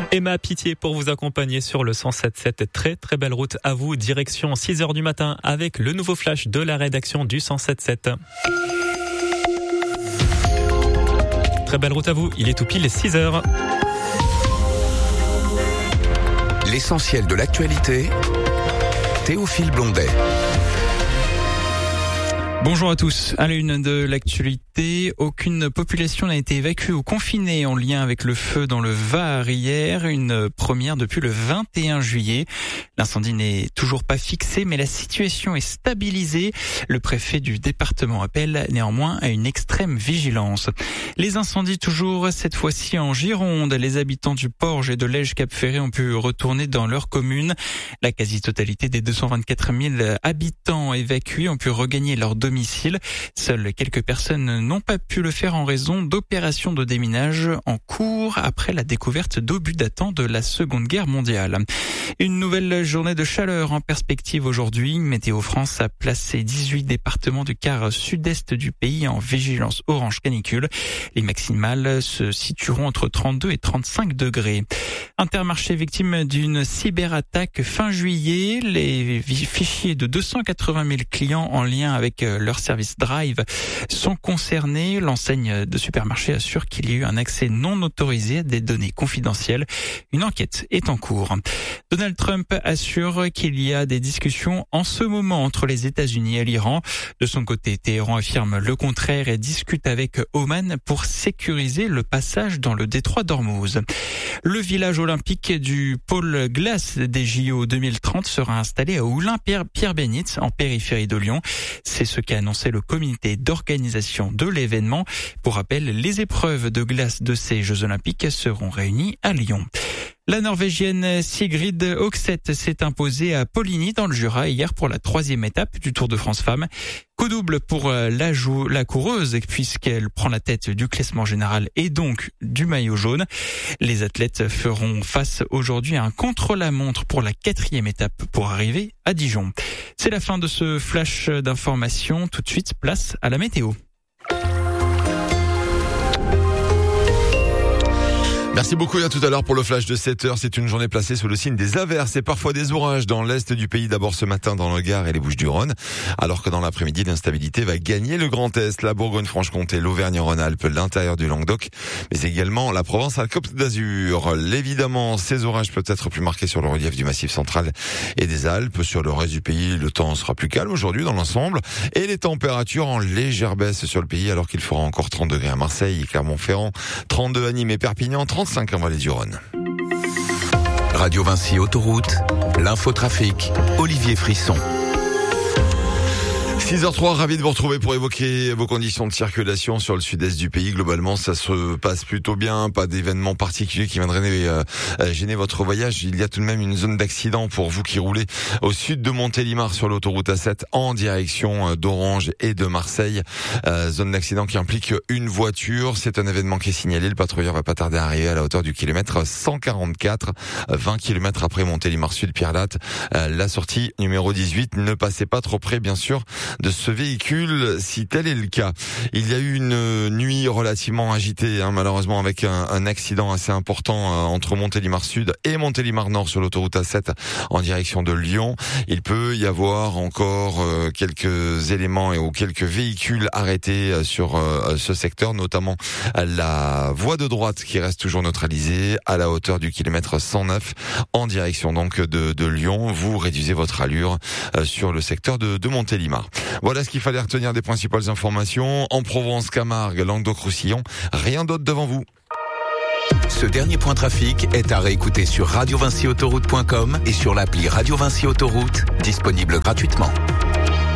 Emma Pitié pour vous accompagner sur le 107.7. Très belle route à vous, direction 6h du matin avec le nouveau flash de la rédaction du 107.7. Très belle route à vous, il est tout pile 6h. L'essentiel de l'actualité, Théophile Blondet. Bonjour à tous. À la une de l'actualité, aucune population n'a été évacuée ou confinée en lien avec le feu dans le Var hier, une première depuis le 21 juillet. L'incendie n'est toujours pas fixé, mais la situation est stabilisée. Le préfet du département appelle néanmoins à une extrême vigilance. Les incendies toujours, cette fois-ci en Gironde. Les habitants du Porge et de Lège-Cap-Ferré ont pu retourner dans leur commune. La quasi-totalité des 224 000 habitants évacués ont pu regagner leur domicile. Seules quelques personnes n'ont pas pu le faire en raison d'opérations de déminage en cours après la découverte d'obus datant de la Seconde Guerre mondiale. Une nouvelle journée de chaleur en perspective aujourd'hui. Météo France a placé 18 départements du quart sud-est du pays en vigilance orange canicule. Les maximales se situeront entre 32 et 35 degrés. Intermarché victime d'une cyberattaque fin juillet. Les fichiers de 280 000 clients en lien avec leur service Drive sont concernés. L'enseigne de supermarché assure qu'il y a eu un accès non autorisé à des données confidentielles. Une enquête est en cours. Donald Trump assure qu'il y a des discussions en ce moment entre les États-Unis et l'Iran. De son côté, Téhéran affirme le contraire et discute avec Oman pour sécuriser le passage dans le détroit d'Ormuz. Le village olympique du pôle glace des JO 2030 sera installé à Oulin-Pierre-Bénite en périphérie de Lyon. C'est ce qu'a annoncé le comité d'organisation de l'événement. Pour rappel, les épreuves de glace de ces Jeux olympiques seront réunies à Lyon. La Norvégienne Sigrid Høgseth s'est imposée à Poligny dans le Jura hier pour la 3e étape du Tour de France Femmes. Coup double pour la coureuse puisqu'elle prend la tête du classement général et donc du maillot jaune. Les athlètes feront face aujourd'hui à un contre-la-montre pour la 4e étape pour arriver à Dijon. C'est la fin de ce flash d'information. Tout de suite, place à la météo. Merci beaucoup et à tout à l'heure pour le flash de 7h. C'est une journée placée sous le signe des averses et parfois des orages dans l'est du pays. D'abord ce matin dans le Gard et les Bouches-du-Rhône. Alors que dans l'après-midi, l'instabilité va gagner le Grand Est, la Bourgogne-Franche-Comté, l'Auvergne-Rhône-Alpes, l'intérieur du Languedoc, mais également la Provence-Alpes-Côte d'Azur. Évidemment, ces orages peuvent être plus marqués sur le relief du Massif central et des Alpes. Sur le reste du pays, le temps sera plus calme aujourd'hui dans l'ensemble et les températures en légère baisse sur le pays alors qu'il fera encore 30 degrés à Marseille, Clermont-Ferrand, 32 à Nîmes et Perpignan, 35 en Vallée du Rhône. Radio Vinci Autoroute, l'infotrafic, Olivier Frisson. 6h03, ravi de vous retrouver pour évoquer vos conditions de circulation sur le sud-est du pays. Globalement, ça se passe plutôt bien. Pas d'événements particuliers qui viendraient gêner votre voyage. Il y a tout de même une zone d'accident pour vous qui roulez au sud de Montélimar sur l'autoroute A7 en direction d'Orange et de Marseille. Zone d'accident qui implique une voiture. C'est un événement qui est signalé. Le patrouilleur va pas tarder à arriver à la hauteur du kilomètre 144, 20 km après Montélimar Sud, Pierre-Latte. La sortie numéro 18. Ne passez pas trop près, bien sûr, de ce véhicule si tel est le cas. Il y a eu une nuit relativement agitée, malheureusement avec un accident assez important entre Montélimar Sud et Montélimar Nord sur l'autoroute A7 en direction de Lyon. Il peut y avoir encore quelques éléments ou quelques véhicules arrêtés sur ce secteur, notamment la voie de droite qui reste toujours neutralisée à la hauteur du kilomètre 109 en direction donc de Lyon. Vous réduisez votre allure sur le secteur de Montélimar. Voilà ce qu'il fallait retenir des principales informations. En Provence, Camargue, Languedoc-Roussillon, rien d'autre devant vous. Ce dernier point trafic est à réécouter sur radiovinciautoroute.com et sur l'appli Radio Vinci Autoroute, disponible gratuitement.